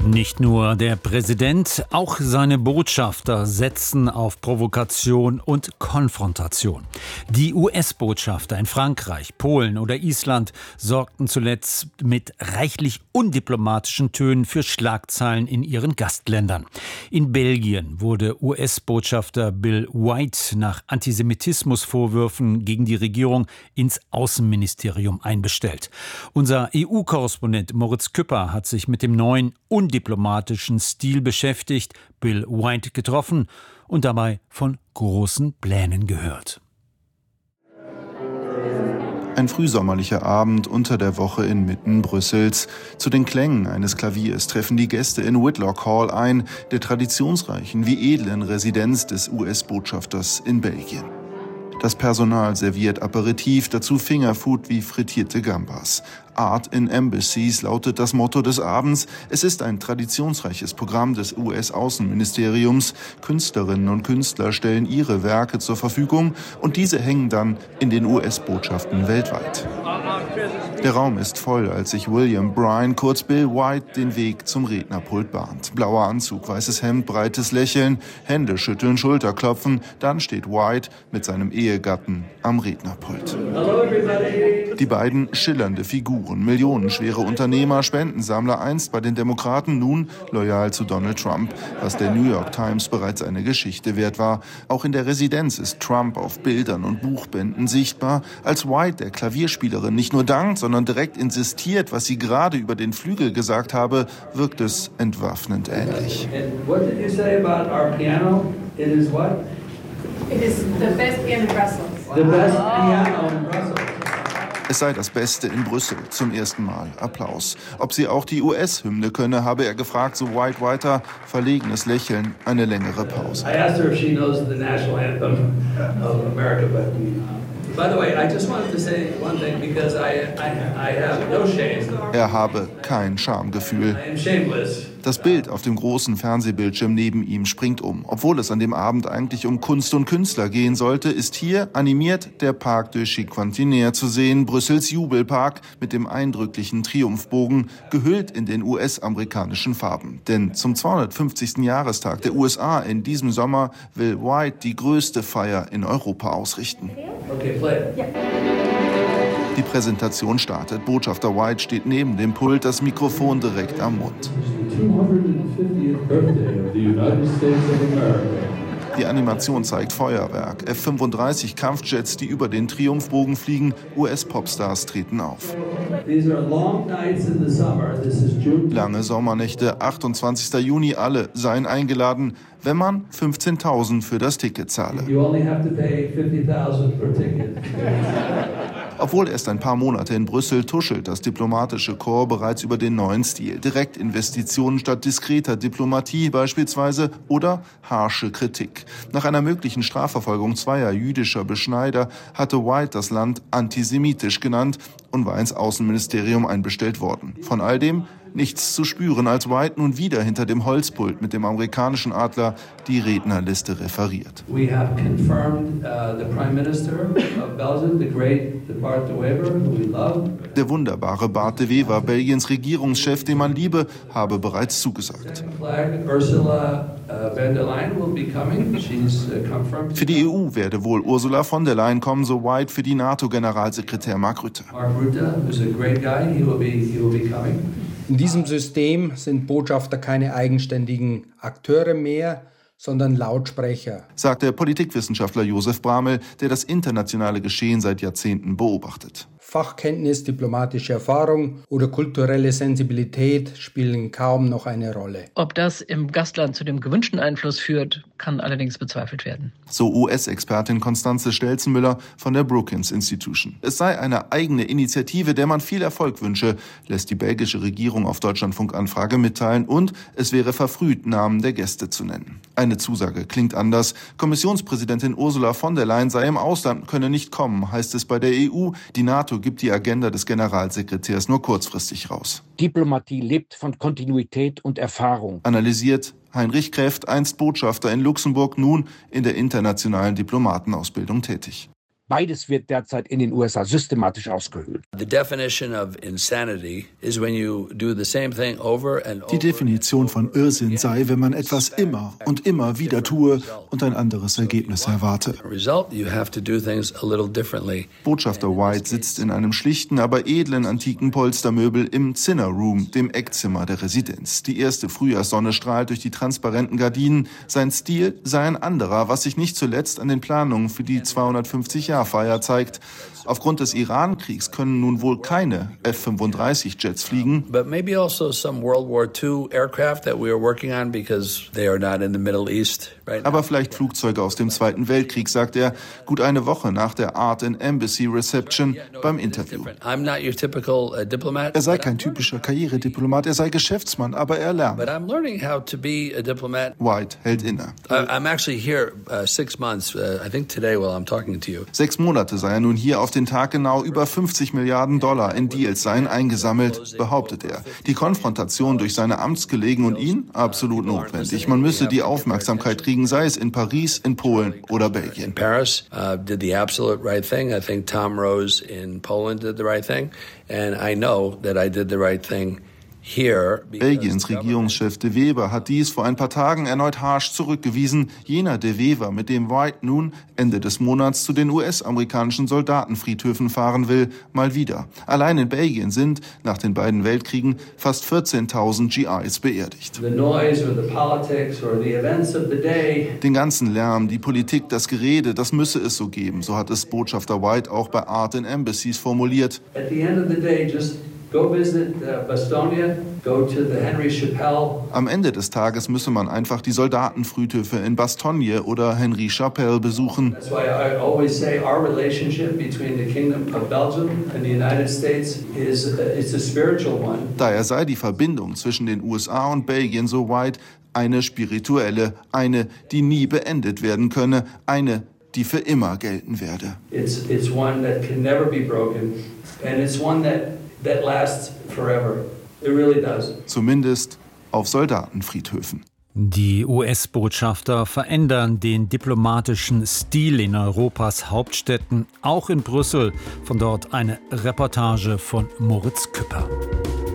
Nicht nur der Präsident, auch seine Botschafter setzen auf Provokation und Konfrontation. Die US-Botschafter in Frankreich, Polen oder Island sorgten zuletzt mit reichlich undiplomatischen Tönen für Schlagzeilen in ihren Gastländern. In Belgien wurde US-Botschafter Bill White nach Antisemitismusvorwürfen gegen die Regierung ins Außenministerium einbestellt. Unser EU-Korrespondent Moritz Küpper hat sich mit dem neuen undiplomatischen Stil beschäftigt, Bill White getroffen und dabei von großen Plänen gehört. Ein frühsommerlicher Abend unter der Woche inmitten Brüssels. Zu den Klängen eines Klaviers treffen die Gäste in Whitlock Hall ein, der traditionsreichen wie edlen Residenz des US-Botschafters in Belgien. Das Personal serviert Aperitif, dazu Fingerfood wie frittierte Gambas. Art in Embassies lautet das Motto des Abends. Es ist ein traditionsreiches Programm des US-Außenministeriums. Künstlerinnen und Künstler stellen ihre Werke zur Verfügung und diese hängen dann in den US-Botschaften weltweit. Der Raum ist voll, als sich William Bryan, kurz Bill White, den Weg zum Rednerpult bahnt. Blauer Anzug, weißes Hemd, breites Lächeln, Hände schütteln, Schulterklopfen. Dann steht White mit seinem Ehegatten am Rednerpult. Die beiden schillernde Figuren, millionenschwere Unternehmer, Spendensammler, einst bei den Demokraten, nun loyal zu Donald Trump, was der New York Times bereits eine Geschichte wert war. Auch in der Residenz ist Trump auf Bildern und Buchbänden sichtbar, als White der Klavierspielerin nicht nur dankt, sondern direkt insistiert, was sie gerade über den Flügel gesagt habe, wirkt es entwaffnend ähnlich. Es sei das Beste in Brüssel, zum ersten Mal Applaus. Ob sie auch die US-Hymne könne, habe er gefragt, so White weiter, verlegenes Lächeln, eine längere Pause. Er habe kein Schamgefühl. Das Bild auf dem großen Fernsehbildschirm neben ihm springt um. Obwohl es an dem Abend eigentlich um Kunst und Künstler gehen sollte, ist hier animiert der Parc de Cinquantenaire zu sehen, Brüssels Jubelpark mit dem eindrücklichen Triumphbogen, gehüllt in den US-amerikanischen Farben. Denn zum 250. Jahrestag der USA in diesem Sommer will White die größte Feier in Europa ausrichten. Die Präsentation startet. Botschafter White steht neben dem Pult, das Mikrofon direkt am Mund. Die Animation zeigt Feuerwerk, F-35 Kampfjets, die über den Triumphbogen fliegen, US-Popstars treten auf. Lange Sommernächte, 28. Juni, alle seien eingeladen, wenn man 15.000 für das Ticket zahle. Obwohl erst ein paar Monate in Brüssel, tuschelt das diplomatische Korps bereits über den neuen Stil. Direktinvestitionen statt diskreter Diplomatie beispielsweise oder harsche Kritik. Nach einer möglichen Strafverfolgung zweier jüdischer Beschneider hatte White das Land antisemitisch genannt und war ins Außenministerium einbestellt worden. Von all dem nichts zu spüren, als White nun wieder hinter dem Holzpult mit dem amerikanischen Adler die Rednerliste referiert. We have confirmed the Prime Minister of Belgium, the great Bart de Wever, who we love. Der wunderbare Bart de Wever, Belgiens Regierungschef, den man liebe, habe bereits zugesagt. Für die EU werde wohl Ursula von der Leyen kommen, so White für die NATO-Generalsekretär Mark Rutte. In diesem System sind Botschafter keine eigenständigen Akteure mehr, sondern Lautsprecher, sagt der Politikwissenschaftler Josef Bramel, der das internationale Geschehen seit Jahrzehnten beobachtet. Fachkenntnis, diplomatische Erfahrung oder kulturelle Sensibilität spielen kaum noch eine Rolle. Ob das im Gastland zu dem gewünschten Einfluss führt, kann allerdings bezweifelt werden. So US-Expertin Constanze Stelzenmüller von der Brookings Institution. Es sei eine eigene Initiative, der man viel Erfolg wünsche, lässt die belgische Regierung auf Deutschlandfunk-Anfrage mitteilen, und es wäre verfrüht, Namen der Gäste zu nennen. Eine Zusage klingt anders. Kommissionspräsidentin Ursula von der Leyen sei im Ausland, könne nicht kommen, heißt es bei der EU. Die NATO gibt die Agenda des Generalsekretärs nur kurzfristig raus. Diplomatie lebt von Kontinuität und Erfahrung, analysiert Heinrich Kräft, einst Botschafter in Luxemburg, nun in der internationalen Diplomatenausbildung tätig. Beides wird derzeit in den USA systematisch ausgehöhlt. The definition of insanity is when you do the same thing over and over. Die Definition von Irrsinn sei, wenn man etwas immer und immer wieder tue und ein anderes Ergebnis erwarte. Result, you have to do things a little differently. Botschafter White sitzt in einem schlichten, aber edlen antiken Polstermöbel im Zinner Room, dem Eckzimmer der Residenz. Die erste Frühjahrssonne strahlt durch die transparenten Gardinen. Sein Stil sei ein anderer, was sich nicht zuletzt an den Planungen für die 250-Jahr-Feier zeigt. Aufgrund des Iran-Kriegs können nun wohl keine F-35-Jets fliegen. But maybe also some World War II aircraft that we are working on because they are not in the Middle East right now. Aber vielleicht Flugzeuge aus dem Zweiten Weltkrieg, sagt er, gut eine Woche nach der Art and Embassy Reception beim Interview. I'm not your typical diplomat. Er sei kein typischer Karrierediplomat, er sei Geschäftsmann, aber er lernt. But I'm learning how to be a diplomat. White hält inne. I'm actually here 6 months. I think today while I'm talking to you. 6 Monate sei er nun hier, auf den Tag genau über 50 Milliarden Dollar in Deals seien eingesammelt, behauptet er. Die Konfrontation durch seine Amtskollegen und ihn? Absolut notwendig. Man müsse die Aufmerksamkeit kriegen, sei es in Paris, in Polen oder Belgien. In Paris did the absolute right thing. I think Tom Rose in Poland did the right thing. And I know that I did the right thing. Belgiens Regierungschef De Wever hat dies vor ein paar Tagen erneut harsch zurückgewiesen. Jener De Wever, mit dem White nun Ende des Monats zu den US-amerikanischen Soldatenfriedhöfen fahren will, mal wieder. Allein in Belgien sind, nach den beiden Weltkriegen, fast 14.000 GIs beerdigt. Den ganzen Lärm, die Politik, das Gerede, das müsse es so geben. So hat es Botschafter White auch bei Art and Embassies formuliert. At the end of the day, just go visit Bastogne, go to the Henry Chapelle. Am Ende des Tages müsse man einfach die Soldatenfriedhöfe in Bastogne oder Henry Chapelle besuchen. That's why I always say our relationship between the Kingdom of Belgium and the United States it's a spiritual one. Daher sei die Verbindung zwischen den USA und Belgien, so White, eine spirituelle, eine, die nie beendet werden könne, eine, die für immer gelten werde. It's one that can never be broken and it's one that lasts forever. It really does. Zumindest auf Soldatenfriedhöfen. Die US-Botschafter verändern den diplomatischen Stil in Europas Hauptstädten, auch in Brüssel. Von dort eine Reportage von Moritz Küpper.